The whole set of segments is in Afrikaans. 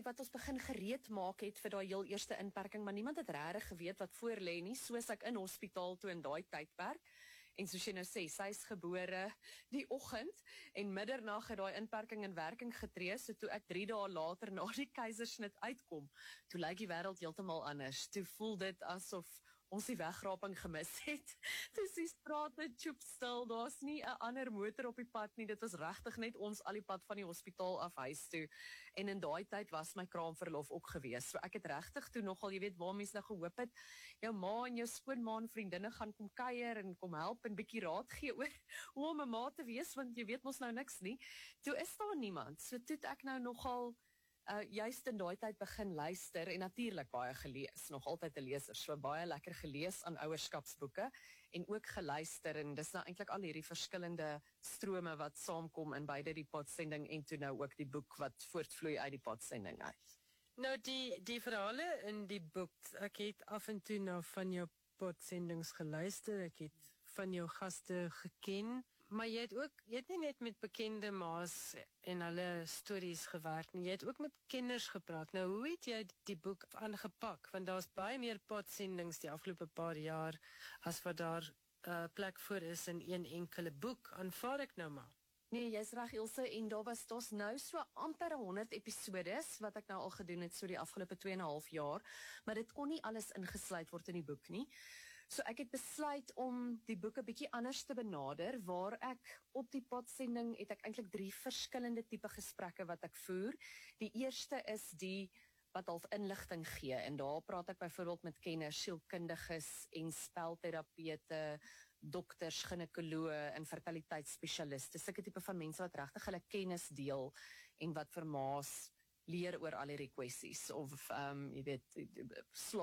wat ons begin gereed maak het vir daai heel eerste inperking, maar niemand het regtig geweet wat voor lê nie, soos ek in hospitaal toe in daai tydperk. En soos jy nou sê, sy is gebore die oggend en middernag het daai inperking in werking getree, so toe ek 3 dae later na die keisersnit uitkom, toe lyk die wêreld heeltemal anders. Toe voel dit asof ons die wegraping gemis het. Dis die strate tjoep stil, daar's nie 'n ander motor op die pad nie, dit was regtig net ons al die pad van die hospitaal af huis toe. En in daai tyd was my kraamverlof ook gewees. So ek het regtig toe nogal, jy weet, waar mense nou gehoop het, jou ma en jou skoonma en vriendinne gaan kom kuier en kom help en bietjie raad gee oor hoe om 'n ma te wees, want jy weet mos nou niks nie. Toe is daar niemand. So toe het ek nou nogal juist in daai tyd begin luister en natuurlik baie gelees, nog altyd 'n leser, so baie lekker gelees aan ouerskapsboeke en ook geluister en dis nou eintlik al hierdie verskillende strome wat saamkom in beide die podsending en toe nou ook die boek wat voortvloei uit die podsending uit. Nou die verhale in die boek, ek het af en toe nou van jou podsendings geluister, ek het van jou gaste geken, maar jy het nie net met bekende ma's en hulle stories gewerk nie, jy het ook met kinders gepraat. Nou, hoe het jy die boek aangepak? Want daar's baie meer podsendings die afgelope paar jaar as wat daar plek voor is in een enkele boek, aanvaar ek nou maar. Nee, jy's reg Ilse, en daar's nou so amper 100 episodes wat ek nou al gedoen het so die afgelope 2,5 jaar, maar dit kon nie alles ingesluit word in die boek nie. So ek het besluit om die boek 'n bietjie anders te benader, waar ek op die podsending het ek eintlik 3 verskillende tipe gesprekke wat ek voer. Die eerste is die wat half inligting gee, en daar praat ek byvoorbeeld met kenners, sielkundiges en spelterapeute, dokters, ginekoloë en fertiliteitsspesialiste, sulke tipe van mense wat regtig hulle kennis deel en wat vir ma's leer oor al hierdie kwessies, of jy weet,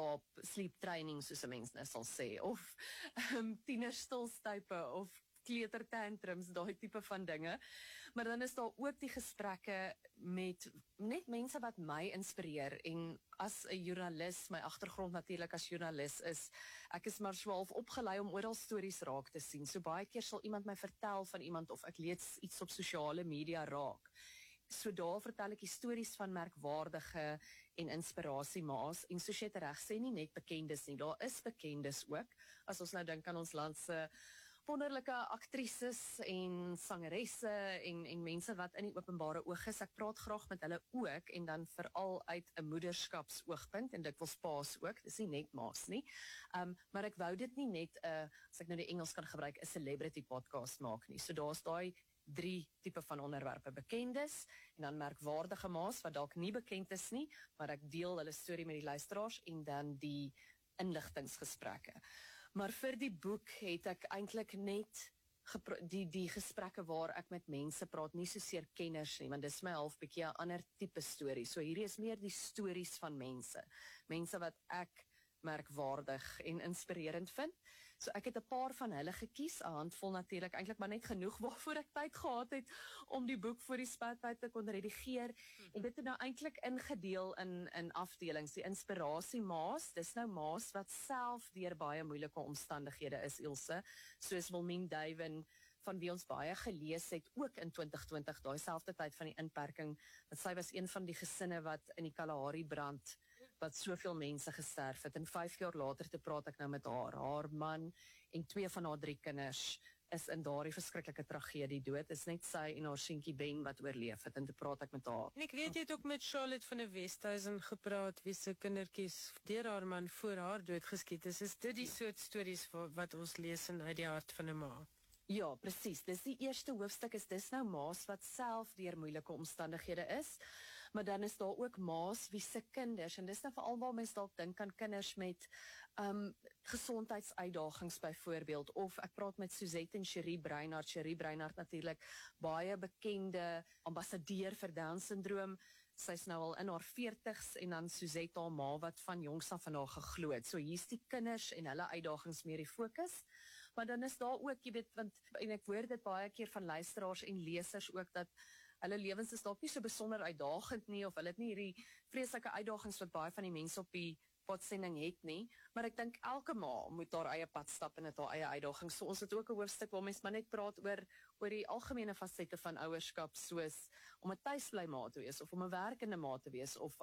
sleep training soos 'n mens nou sal sê, of tienerstilstype, of kleutertantrums, daai tipe van dinge. Maar dan is daar ook die gesprekke met net mense wat my inspireer, en as 'n joernalis, my agtergrond natuurlik as joernalis is, ek is maar so half opgelei om oral stories raak te sien. So baie keer sal iemand my vertel van iemand, of ek lees iets op sosiale media raak. So daar vertel ek stories van merkwaardige en inspirasiema's, en soos jy dit reg sê, nie net bekendes nie, daar is bekendes ook, as ons nou dink aan ons land se wonderlike aktrises en sangeresse en mense wat in die openbare oog is. Ek praat graag met hulle ook, en dan veral uit 'n moederskapsoogpunt, en dikwels pa's ook, dis nie net ma's nie. Maar ek wou dit nie net, as ek nou die Engels kan gebruik, 'n celebrity podcast maak nie. So daar's daai 3 tipe van onderwerpe: bekendes, en dan merkwaardige ma's wat dalk nie bekend is nie, maar ek deel hulle storie met die luisteraars, en dan die inligtingsgesprekke. Maar vir die boek het ek eintlik net die gesprekke waar ek met mense praat, nie soseer kenners nie, want dis my half bietjie 'n ander tipe storie. So hierdie is meer die stories van mense wat ek merkwaardig en inspirerend vind. So ek het 'n paar van hulle gekies, 'n handvol natuurlik, eintlik maar net genoeg waarvoor ek tyd gehad het om die boek vir die spuityd te kon redigeer. En dit het nou eintlik ingedeel in afdelings. Die inspirasiema's, dis nou ma's wat self deur baie moeilike omstandighede is, Ilse, soos Wilmien Duiven, van wie ons baie gelees het, ook in 2020, daai selfde tyd van die inperking, want sy was een van die gesinne wat in die Kalahari brand, wat soveel mense gesterf het, en 5 jaar later te praat ek nou met haar man en 2 van haar 3 kinders is in daardie verskriklike tragedie dood. Is net sy en haar seentjie Ben wat oorleef het, en te praat ek met haar. En ek weet jy het ook met Charlotte van der Westhuizen gepraat, wie se kindertjies deur haar man voor haar dood geskiet is. Is dit die soort stories wat ons lees in Uit die hart van 'n ma? Ja, presies. Dis die eerste hoofstuk, dis nou ma's wat self deur moeilike omstandighede is, maar dan is daar ook ma's wie se kinders, en dis nou veral waar mense dalk dink aan kinders met gesondheidsuitdagings byvoorbeeld, of ek praat met Suzette en Cherie Breinhart natuurlik, baie bekende ambassadeur vir Down syndroom. Sy's nou al in haar 40's, en dan Suzette, haar ma, wat van jongs af van haar geglo het. So hier's die kinders en hulle uitdagings meer die fokus. Maar dan is daar ook, jy weet, en ek hoor dit baie keer van luisteraars en lesers ook, dat hulle lewens is dalk nie so besonder uitdagend nie, of hulle het nie hierdie vreeslike uitdagings wat baie van die mense op die podsending het nie, maar ek dink elke ma moet haar eie pad stap en het haar eie uitdagings. So ons het ook 'n hoofstuk waar mens maar net praat oor die algemene fasette van ouerskap, soos om 'n tuisbly ma te wees, of om 'n werkende ma te wees, of